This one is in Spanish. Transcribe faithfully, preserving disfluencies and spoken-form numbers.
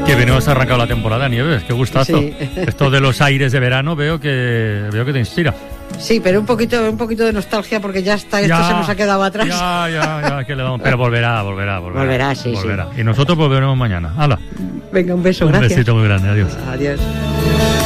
Que bien has arrancado la temporada, Nieves, qué gustazo. Sí. Esto de los aires de verano veo que veo que te inspira. Sí, pero un poquito un poquito de nostalgia porque ya está, esto ya, se nos ha quedado atrás. Ya, ya, ya, que le damos. Pero volverá, volverá, volverá. Volverá, sí, volverá. sí. Y nosotros volveremos mañana. ¡Hala! Venga, un beso, un gracias. Un besito muy grande, adiós. Adiós.